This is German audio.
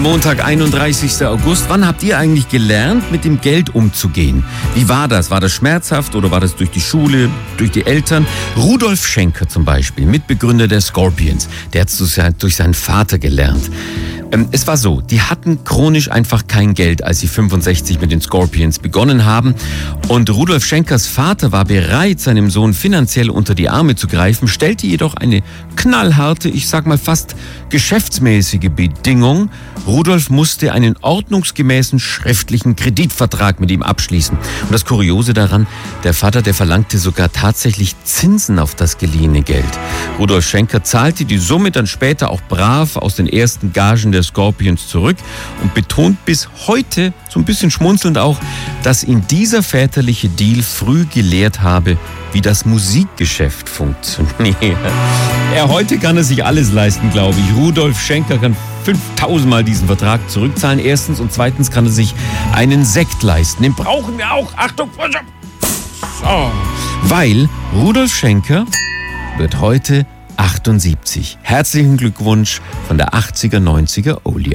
Montag, 31. August. Wann habt ihr eigentlich gelernt, mit dem Geld umzugehen? Wie war das? War das schmerzhaft oder war das durch die Schule, durch die Eltern? Rudolf Schenker zum Beispiel, Mitbegründer der Scorpions, der hat es durch seinen Vater gelernt. Es war so, die hatten chronisch einfach kein Geld, als sie 65 mit den Scorpions begonnen haben. Und Rudolf Schenkers Vater war bereit, seinem Sohn finanziell unter die Arme zu greifen, stellte jedoch eine knallharte, ich sag mal fast geschäftsmäßige Bedingung. Rudolf musste einen ordnungsgemäßen schriftlichen Kreditvertrag mit ihm abschließen. Und das Kuriose daran, der Vater, der verlangte sogar tatsächlich Zinsen auf das geliehene Geld. Rudolf Schenker zahlte die Summe dann später auch brav aus den ersten Gagen der Scorpions zurück und betont bis heute, so ein bisschen schmunzelnd auch, dass ihn dieser väterliche Deal früh gelehrt habe, wie das Musikgeschäft funktioniert. Heute kann er sich alles leisten, glaube ich. Rudolf Schenker kann 5000 Mal diesen Vertrag zurückzahlen, erstens. Und zweitens kann er sich einen Sekt leisten. Den brauchen wir auch. Achtung, Freunde! So. Weil Rudolf Schenker wird heute 78. Herzlichen Glückwunsch von der 80er, 90er Olia.